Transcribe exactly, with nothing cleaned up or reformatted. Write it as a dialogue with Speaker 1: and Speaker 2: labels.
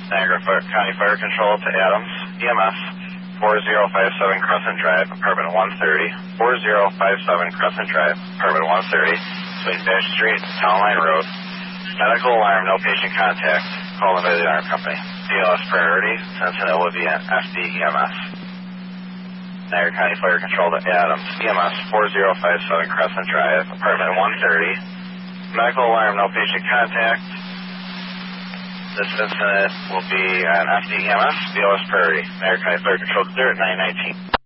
Speaker 1: Niagara Fire, County Fire Control to Adams, E M S, four zero five seven Crescent Drive, apartment one thirty, four zero five seven Crescent Drive, apartment one thirty, between Dash Street and Town Line Road. Medical alarm, no patient contact, called in by the alarm company. B L S priority, Sentinel will be an F D E M S. Niagara County Fire Control to Adams, E M S, four zero five seven Crescent Drive, apartment one thirty. Medical alarm, no patient contact. This incident will be an F D E M S, B L S priority. Niagara County Fire Control clear at nine nineteen.